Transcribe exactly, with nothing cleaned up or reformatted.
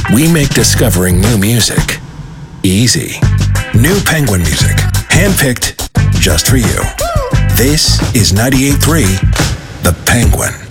We make discovering new music easy. New Penguin music, handpicked just for you. This is ninety-eight point three The Penguin.